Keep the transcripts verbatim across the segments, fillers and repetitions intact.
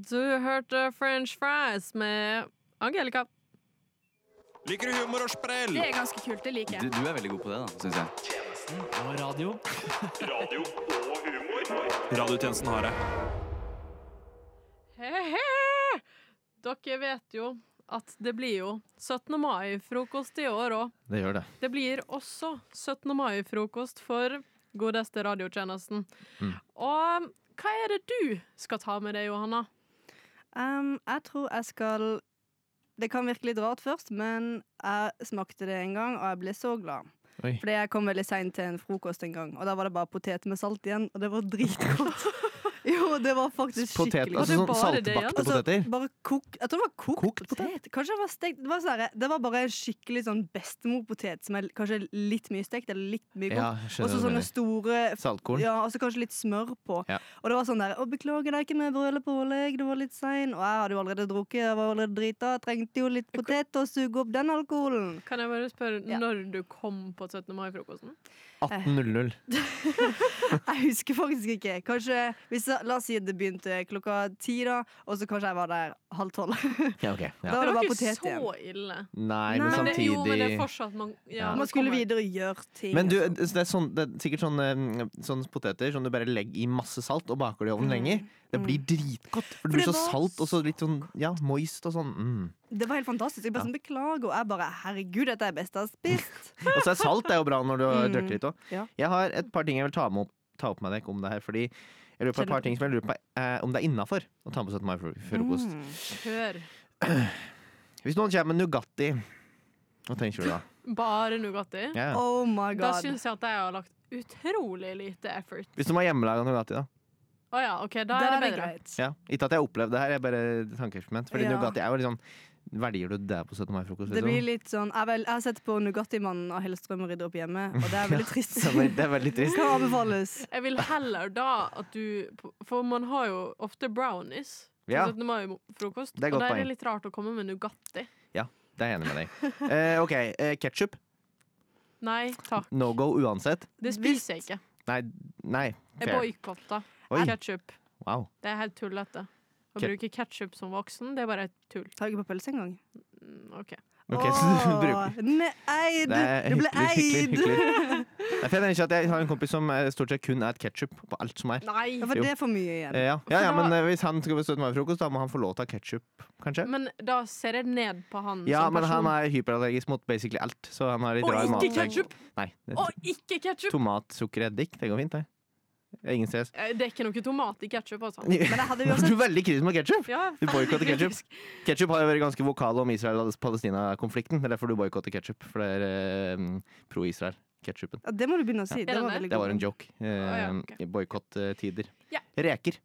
Du hørte French fries med Angelica. Liker du humor og sprell? Det er ganske kult, det liker jeg. Du, du er veldig god på det, da, synes jeg. Tjenesten og radio. Radio og humor. Radiotjenesten har det. He-he! Dere vet jo at det blir jo syttende mai-frokost i år også. Det gjør det. Det blir også syttende mai-frokost for godeste radiotjenesten. Mm. Og hva er det du skal ta med deg, Johanna? Um, jeg tror jeg skal Det kan virke litt rart først, men jeg smakte det en gang, og jeg ble så glad. Oi. Fordi jeg kom veldig sent til en frokost en gang, og da var det bare potet med salt igjen, og det var dritgodt. Jo, det var faktisk Potet, skikkelig altså Og det er sånn bare det, ja. saltbakte poteter. Bare kok, jeg tror det var kokt, Kokt potet. Kanskje det var stekt. Det var, sånn, det var bare en skikkelig sånn bestemorpotet som er kanskje litt mye stekt, eller litt mye Ja, kokt. skjønner Og så hva du sånne mener. store Saltkorn. Ja, og så kanskje litt smør på. Ja. Og det var sånn der, å beklager deg ikke med brød eller pålegg, det var litt sein. Og jeg hadde jo allerede drukket, jeg var allerede drita, jeg trengte jo litt potet og suge opp den alkoholen. Kan jeg bare spørre Ja. når du kom på syttende mai-frokosten? atten null null. Jeg husker faktisk ikke. Kanskje, hvis jeg, la oss si at det begynte klokka ti da, og så kanskje jeg var der halv tolv. Ja, ok. Ja. Da Det var det var bare ikke potet så igjen. ille. Nei, men Nei. Men det, jo, men det er samtidig fortsatt man, ja, Ja. Man det skulle kommer- videre gjøre ting. Men du, det er, sånn, det er sikkert sånne, sånne poteter som du bare legger i masse salt og baker det i ovnen lenger. Det blir dritgodt, for det For blir så det var- salt og så litt sånn, ja, moist og sånn. Mm. Det var helt fantastisk. Jeg bare sånn, beklager, og jeg bare, herregud, dette er det beste jeg har spist. Og så er salt er jo bra når du har Mm. drukket litt også. Ja. Jeg har et par ting jeg vil ta, med opp, ta opp med deg om det her, fordi jeg lurer på et par ting som jeg lurer på eh, om det er innenfor å ta på syttende mai-frokost. Mm. Hør. Hvis noen kommer med Nugatti, hva tenker du da? Bare Nugatti. Ja, ja. Oh my Da god. syns jeg at jeg har lagt utrolig lite effort. Hvis de har hjemmelaget Nugatti da? Å ja, ok, da Da er er det det bedre. greit. Ja, ikke at jeg har opplevd det her, jeg er bare tankeeksperiment. Fordi Ja. Nugatti er jo liksom, verdier du det på syttende mai-frokost? Det blir litt sånn, jeg, vel, jeg har sett på Nugatti-mannen av Hellstrøm og Rydder opp hjemme, og det er veldig trist. Det er- det er veldig trist. Kan anbefales. Jeg vil heller da at du For man har jo ofte brownies på Ja. syttende mai-frokost. Det er Og godt da er poeng. det litt rart å komme med Nugatti. Ja, det er jeg enig med deg. Eh, ok, eh, ketchup. Nei takk. No go uansett. Det spiser jeg ikke. Nei, nei. Jeg fair. boikotter Oi. ketsjup. Wow. Det er helt tullete. Å Ke- bruke ketsjup som voksen, det er bare tull. Tar ikke på pølse engang. Mm, OK. Ok, så du bruker... Ne, eid! Det er Du ble hyggelig, hyggelig, eid! hyggelig. Jeg finner ikke at jeg har en kompis som eh, stort sett kun et ketchup på alt som er. Nei! Ja, for Jo. det er for mye igjen. Eh, ja. Ja, ja, For da- men eh, hvis han skal på syttende mai-frokost, da må han få lov til å ha ketchup, kanskje? Men da ser jeg ned på han Ja, som men person. han er hyperallergisk mot basically alt, så han har litt Og rar mat. ikke ketsjup! Nei. det- Og ikke ketsjup! Tomat, sukker, eddik, det går fint, det. Ingen stress. Det er ikke noe tomat i ketsjup, altså. Men det hadde vi Du også er veldig kritisk med ketchup! Ja, Du boykotter ketchup. faktisk. Ketchup har jo vært ganske vokal om Israel-Palestina-konflikten. Det er derfor du boykotter ketchup, for det er eh, pro-Israel. Ketchupen. Ja, det må du begynne å si. Ja. Det var Er det veldig Det var god. en joke. Eh, ja, ok. I boikott-tider. Ja. Reker.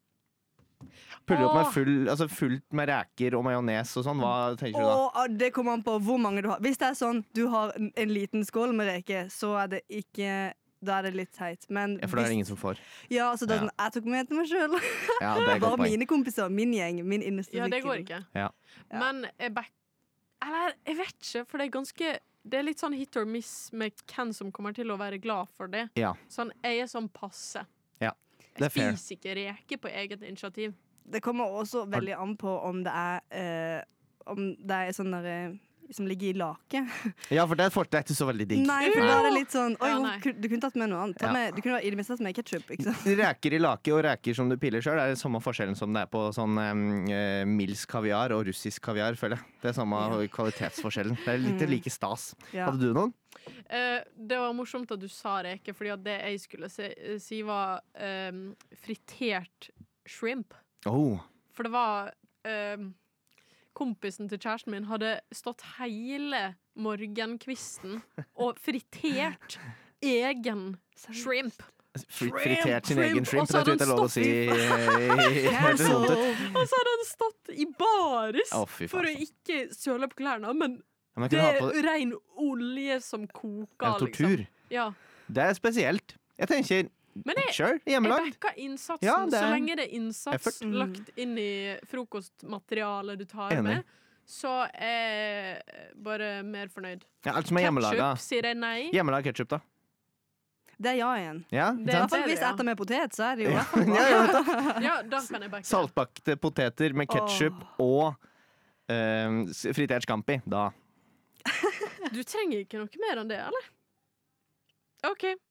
Puller opp med Åh. full, altså fullt med reker og majones og sånn. Hva tenker du da? Og ah, det kommer an på hvor mange du har. Hvis det er sånn du har en en liten skål med reker, så er det ikke Da er det litt teit. Men Ja, for det er hvis- det ingen som får. Ja, altså det er Ja. sånn, jeg tok med til meg sjøl. Ja, det er et Bare godt poeng. mine kompiser, min gjeng, min innerste Ja, det sirkel. går ikke. Ja. Ja. Men jeg back... Eller, jeg vet ikke, for det er ganske Det er litt sånn hit or miss med hvem som kommer til å være glad for det. Ja. Sånn, jeg er sånn passe. Ja, det er Jeg fair. spiser ikke reker på eget initiativ. Det kommer også veldig an på om det er eh, Om det er sånn derre som ligger i lake. Ja, for det er fort- det er ikke så veldig digg. Nei, for da er det litt sånn Oi, Ja, hvor- nei. ku- du kunne tatt med noe annet. Ta Ja. med, du kunne i det minste tatt med ketsjup. Ikke sant? Reker i lake og reker som du piller sjøl, er det samme forskjellen som det er på sånn eh, Mills kaviar og russisk kaviar, føler jeg. Det er samme Ja. kvalitetsforskjellen. Det er litt Mm. like stas. Ja. Hadde du noen? Eh, det var morsomt at du sa reker, fordi at det jeg skulle si, si var eh, fritert shrimp. Oh. For det var eh, kompisen til kjæresten min hadde stått hele morgenkvisten og fritert egen shrimp. Fri- Fritert sin Shrimp, egen shrimp, og så det tror jeg ikke er lov å hadde si. den eh, helt dumt ut. Og så hadde han stått i baris Å, fy for å faen. ikke søle på klærne. Men Ja, man det kunne ha er på det. ren olje som koker, Ja, tortur. liksom. Ja. Det er spesielt. Jeg tenker Men jeg, sure, jeg hjemmelagd. backer innsatsen Ja, det er så lenge det er innsats effort. lagt inn i frokostmaterialet du tar Enig. med. Så er jeg bare mer fornøyd. Ja, alt som er hjemmelaga. Ketchup sier jeg nei. Hjemmelaga ketsjup, da. Det er ja igjen. Ja, Det I er hvert fall bedre, hvis det ja. er etter med potet, så er det jo i Ja, hvert fall ja, ja, vet du. Ja, da kan jeg backe. Saltbakte poteter med ketsjup og eh, s- fritert scampi. Da. Du trenger ikke noe mer enn det, eller? OK.